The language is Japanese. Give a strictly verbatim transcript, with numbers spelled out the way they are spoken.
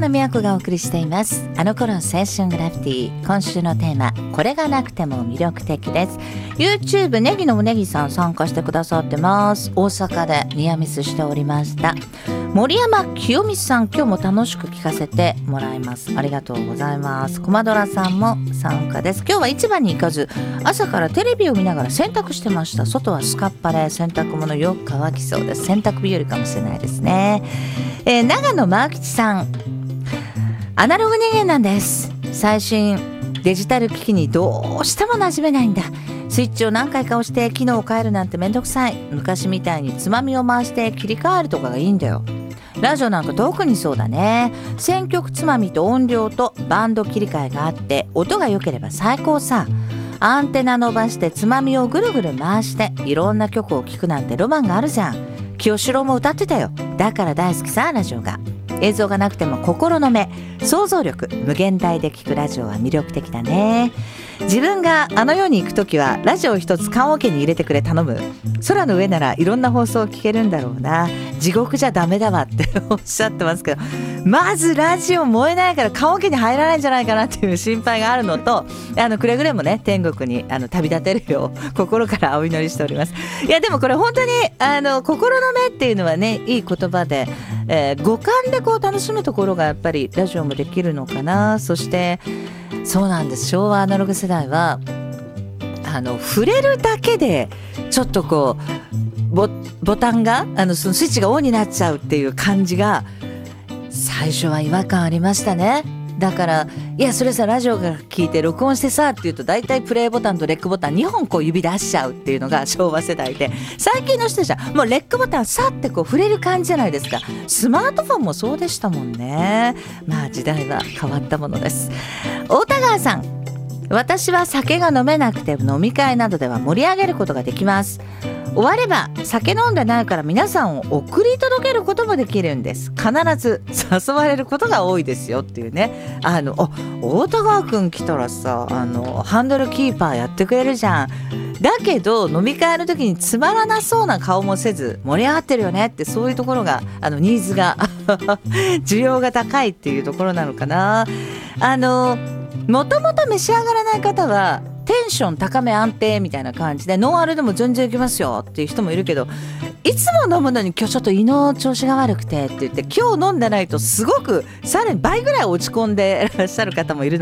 野美和子がお送りしています。あの頃の青春グラフィティ。今週のテーマ、これがなくても魅力的です。 YouTube ネギのおネギさん参加してくださってます。大阪でニアミスしておりました。森山清美さん、今日も楽しく聞かせてもらいます。ありがとうございます。コマドラさんも参加です。今日は市場に行かず朝からテレビを見ながら洗濯してました。外はスカッパで洗濯物よく乾きそうです。洗濯日和かもしれないですね。えー、長野真吉さん、アナログ人間なんです。最新デジタル機器にどうしても馴染めないんだ。スイッチを何回か押して機能を変えるなんてめんどくさい。昔みたいにつまみを回して切り替えるとかがいいんだよ。ラジオなんか特にそうだね。選曲つまみと音量とバンド切り替えがあって音が良ければ最高さ。アンテナ伸ばしてつまみをぐるぐる回していろんな曲を聴くなんてロマンがあるじゃん。清志郎も歌ってたよ。だから大好きさ、ラジオが。映像がなくても心の目、想像力無限大で聞くラジオは魅力的だね。自分があの世に行くときはラジオを一つ棺桶に入れてくれ頼む。空の上ならいろんな放送を聞けるんだろうな。地獄じゃダメだわっておっしゃってますけど、まずラジオ燃えないから棺桶に入らないんじゃないかなっていう心配があるのと、あのくれぐれもね天国にあの旅立てるよう心からお祈りしております。いやでもこれ本当にあの心の目っていうのはね、いい言葉で、えー、五感でこう楽しむところがやっぱりラジオもできるのかな。そしてそうなんです。昭和アナログ世代はあの触れるだけでちょっとこう ボ, ボタンがあのそのスイッチがオンになっちゃうっていう感じが最初は違和感ありましたね。だからいやそれさラジオが聞いて録音してさって言うと大体プレイボタンとレックボタンにほんこう指出しちゃうっていうのが昭和世代で、最近の人じゃもうレックボタンさってこう触れる感じじゃないですか。スマートフォンもそうでしたもんね。まあ時代は変わったものです。大田川さん、私は酒が飲めなくて飲み会などでは盛り上げることができます。終われば酒飲んでないから皆さんを送り届けることもできるんです。必ず誘われることが多いですよっていうね。あのあ大田川くん来たらさあのハンドルキーパーやってくれるじゃん。だけど飲み会の時につまらなそうな顔もせず盛り上がってるよねって、そういうところがあのニーズが需要が高いっていうところなのかな。あのもともと召し上がらない方はテンション高め安定みたいな感じでノンアルでも全然いきますよっていう人もいるけど、いつも飲むのに今日ちょっと胃の調子が悪くてって言って今日飲んでないとすごくさらに倍ぐらい落ち込んでいらっしゃる方もいるの